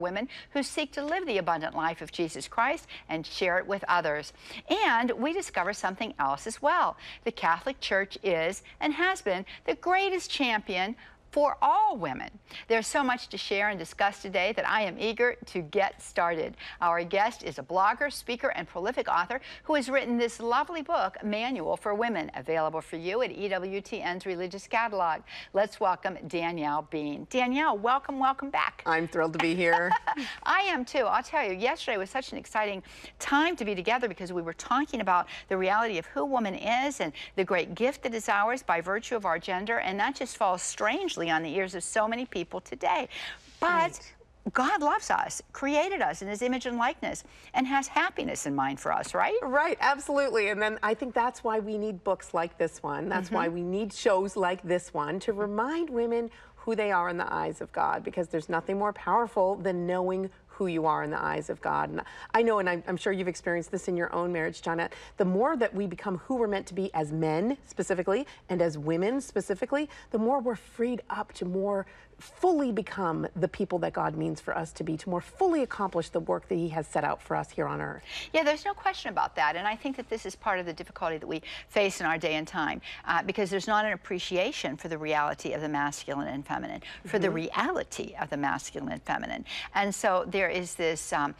women who seek to live the abundant life of Jesus Christ and share it with others. And we discover something else as well. The Catholic Church is and has been the greatest champion for all women. There's so much to share and discuss today that I am eager to get started. Our guest is a blogger, speaker, and prolific author who has written this lovely book, Manual for Women, available for you at EWTN's Religious Catalog. Let's welcome Danielle Bean. Danielle, welcome, welcome back. I'm thrilled to be here. I am too. I'll tell you, yesterday was such an exciting time to be together because we were talking about the reality of who woman is and the great gift that is ours by virtue of our gender, and that just falls strangely on the ears of so many people today. But Right. God loves us, created us in his image and likeness, and has happiness in mind for us, right? Right, absolutely. And then I think that's why we need books like this one. That's why we need shows like this one to remind women who they are in the eyes of God, because there's nothing more powerful than knowing who you are in the eyes of God. And I know, and I'm sure you've experienced this in your own marriage, Johnette, the more that we become who we're meant to be as men specifically and as women specifically, the more we're freed up to more fully become the people that God means for us to be, to more fully accomplish the work that he has set out for us here on earth. Yeah, there's no question about that. And I think that this is part of the difficulty that we face in our day and time, because there's not an appreciation for the reality of the masculine and feminine, for the reality of the masculine and feminine. And so there is this, I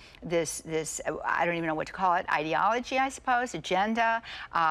don't even know what to call it, ideology, I suppose, agenda,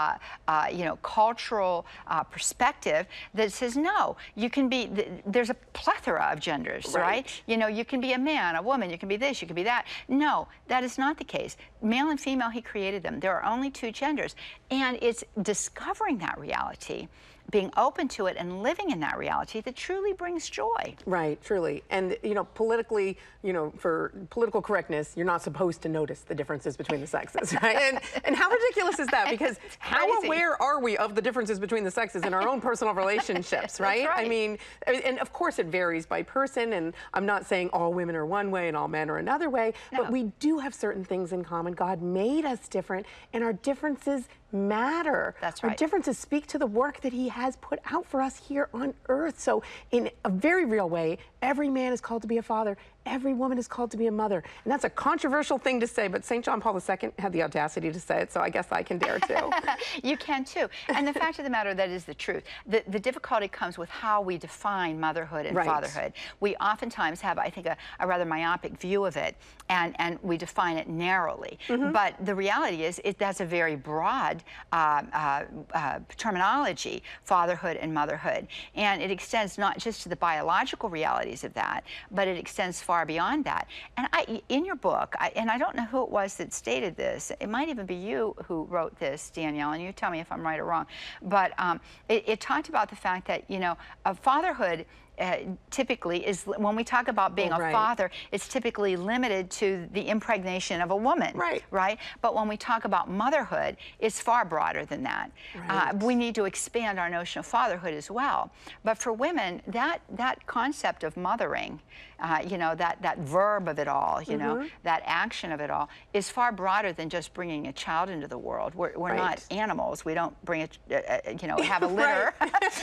you know, cultural perspective that says, no, you can be, there's a plethora of genders, right? You know, you can be a man, a woman, you can be this, you can be that. No, that is not the case. Male and female, he created them. There are only two genders. And it's discovering that reality, being open to it and living in that reality that truly brings joy. Right, truly. And, you know, politically, you know, for political correctness, you're not supposed to notice the differences between the sexes, right? And how ridiculous is that? Because how aware are we of the differences between the sexes in our own personal relationships, right? Right. I mean, and of course it varies by person, and I'm not saying all women are one way and all men are another way, but we do have certain things in common. God made us different, and our differences matter. That's right. Our differences speak to the work that he has put out for us here on earth. So in a very real way, every man is called to be a father. Every woman is called to be a mother. And that's a controversial thing to say, but St. John Paul II had the audacity to say it, so I guess I can dare too. You can too. And the fact of the matter, that is the truth. The difficulty comes with how we define motherhood and fatherhood. We oftentimes have, I think, a rather myopic view of it, and we define it narrowly. But the reality is, that's a very broad terminology, fatherhood and motherhood. And it extends not just to the biological realities of that, but it extends far beyond that. And in your book, and I don't know who it was that stated this, it might even be you who wrote this, Danielle, and you tell me if I'm right or wrong, but it talked about the fact that, you know, fatherhood typically is, when we talk about being a father, it's typically limited to the impregnation of a woman, right? But when we talk about motherhood, it's far broader than that. We need to expand our notion of fatherhood as well. But for women, that concept of mothering, you know, that verb of it all, you know, that action of it all, is far broader than just bringing a child into the world. We're not animals. We don't bring you know, have a litter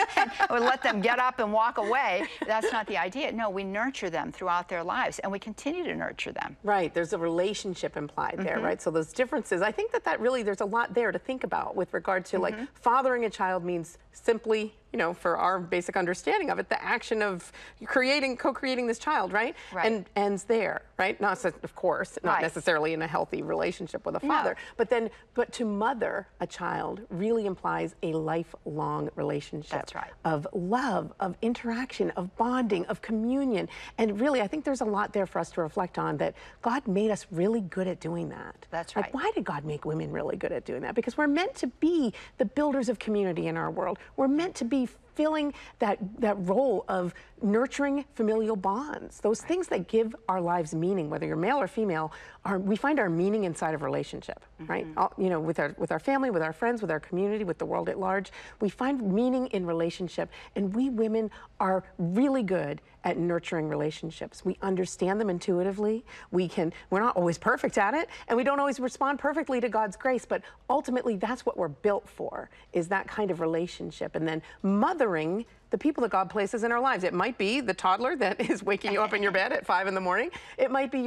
and let them get up and walk away. That's not the idea. No, we nurture them throughout their lives, and we continue to nurture them. Right. There's a relationship implied there, right? So those differences, I think that really, there's a lot there to think about with regard to, like, fathering a child means simply, you know, for our basic understanding of it, the action of co-creating this child, right? And ends there, right? Not, of course, not necessarily in a healthy relationship with a father, but to mother a child really implies a lifelong relationship of love, of interaction, of bonding, of communion. And really, I think there's a lot there for us to reflect on, that God made us really good at doing that. That's right. Like, why did God make women really good at doing that? Because we're meant to be the builders of community in our world. We're meant to be filling that role of nurturing familial bonds, those things that give our lives meaning, whether you're male or female. We find our meaning inside of relationship, right? You know, with our family, with our friends, with our community, with the world at large. We find meaning in relationship, and we women are really good at nurturing relationships. We understand them intuitively. We're not always perfect at it, and we don't always respond perfectly to God's grace, but ultimately that's what we're built for, is that kind of relationship. And then mothering fathering the people that God places in our lives. It might be the toddler that is waking you up in your bed at 5 in the morning. It might be